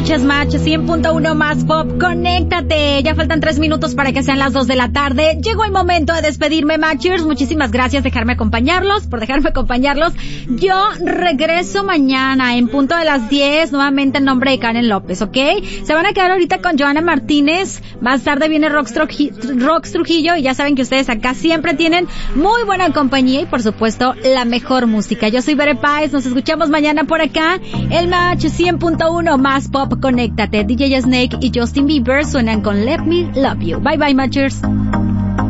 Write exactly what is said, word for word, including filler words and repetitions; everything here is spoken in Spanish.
Escuchas Match cien punto uno más Pop. Conéctate. Ya faltan tres minutos para que sean las dos de la tarde. Llegó el momento de despedirme, Matchers. Muchísimas gracias dejarme acompañarlos, por dejarme acompañarlos. Yo regreso mañana en punto de las diez, nuevamente en nombre de Karen López, ¿ok? Se van a quedar ahorita con Joana Martínez. Más tarde viene Rox, Truji- Rox Trujillo y ya saben que ustedes acá siempre tienen muy buena compañía y por supuesto la mejor música. Yo soy Bere Páez. Nos escuchamos mañana por acá. El Match cien punto uno más Pop. Conéctate. D J Snake y Justin Bieber suenan con Let Me Love You. Bye bye, Matchers.